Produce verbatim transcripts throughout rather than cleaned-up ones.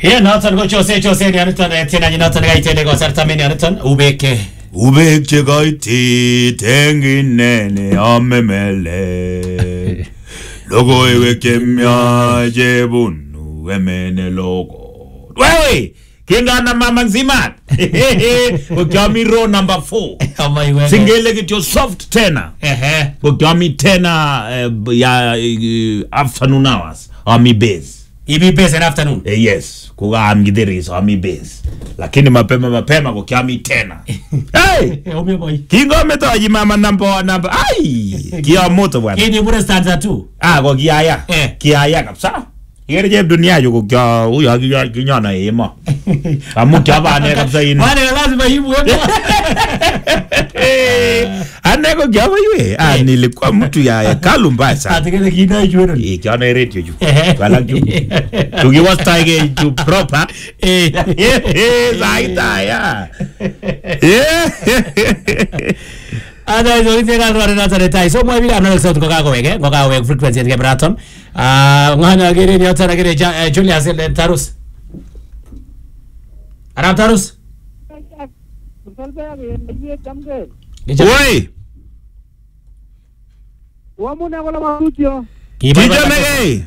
Ye noton ko chose chose ni aniton tena ni noton gaitende ko sarta meni aniton ubeke ubek che gaiti tenginene amemele logo ewe kemya jebunu emene logo wewe kingana mama nzima ukami row number four singele kityo soft tena ehe ukami tena ya afternoon hours ami base ibi base in afternoon eh, yes kuga amgidiri so ami base lakini mapema mapema kukiami tena hey ome boy kingo metoji mama number number ai kia moto bwana kini bure stanza tu ah kwa kiaya eh kiaya kabisa yere je dunia yuko kwa huyo hakika kinyana yema amukia bane kabisa ini bane lazima hibu wewe aneko gava yue ah nilikuwa mtu ya kalumba sana atikele kina juero eh kiana radio ju wala ju tukiwa stage to proper eh zaita ya eh ada hizo tena ndo na tata so mwa bila analo sauti kwa weke kwa weke frequency ya Braton ah ngana gere ni hata gere Julius Tarus Arab Tarus oi wamuna wala marudio kijamege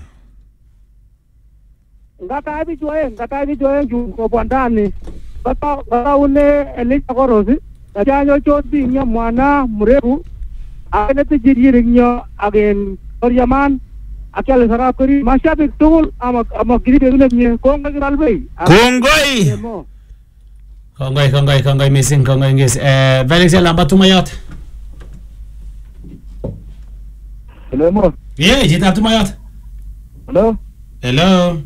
ngata abi joe ngata abi joe ju ko bandani bata bata une elita korosi ajanyo choti nya mwana mureru agenete jirire nya agen oriaman akale sarakori mashabik tugul ama ama giribe gule nye konga giralbei kongoi kongoi kongoi kongoi missing kongoi ngis eh Felix lamba tumayot hello mo ye jita tumayot hello hello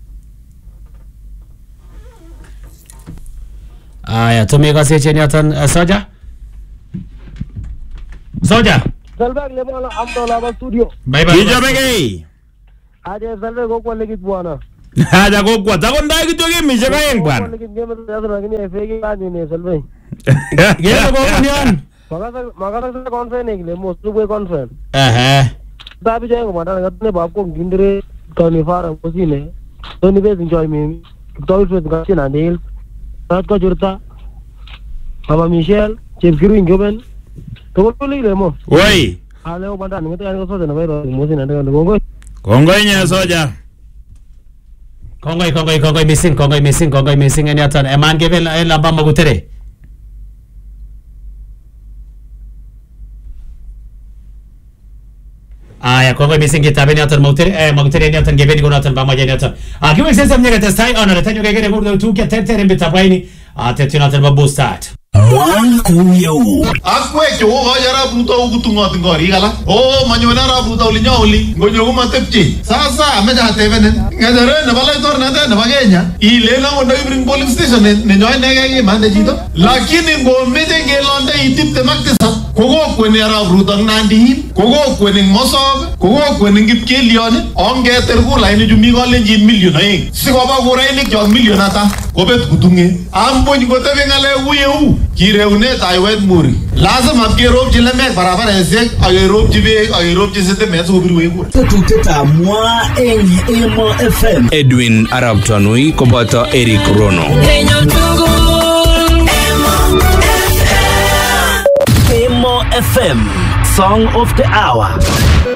aya tumika seche nyatan soja soja salbag le mo amdola ba studio bye bye kijamege aje salbag ko ko legit bwana haja ko kwa tako ndai kitu kimi shaka yeng bwana legit game ya dra ngini fegi ani ne salbag gele ko union magata magata conference ne le mo subwe conference eh dabi jeng ko mata ngatne bab ko gindre toni fara posine toni be enjoy me to it ga china nil tat ko jurta Papa Michel chef giru ingoben to ko le mo oi ale o banda ngata ko so na vero mo sina ndo ngongoi kongoi nya soja kongoi kongoi kongoi missing kongoi missing kongoi missing en yatan eman gevel la bamba gutere aya kongoi missing kitaben yatan mutere eh mutere yatan gevel gonatan bamba yatan a kiwe sasa mnyaka testai ona letanyo gegere gurdo tu ke tetere mbitabaini a tetinatan babu start akwe cho go yara bruto ugutungot ngori gala o manyona ra bruto linya oli ngonyo kuma tepchi sasa ameja tevenen ngajare na balai tor na na bagenya ile la ngondo ibring police station ne nyoy ne ge mande jito lakini ngomete ngelonde itipte maktisa kogo kwen yara bruto nandi kogo kwen mosob kogo kwen ngipkelion ongeter ku line jumi gole jin million ai sikoba guraini jo million ata kobet kutunge ambony gotebe ngale uyeu kireunet aiwet muri lazima apkerob jileme barabar esek ayerob jibe ayerob jisete mes obirwe ku tuteta mwa en Emo F M Edwin Arab Tanui koboto Eric Rono Emo F M Song of the Hour.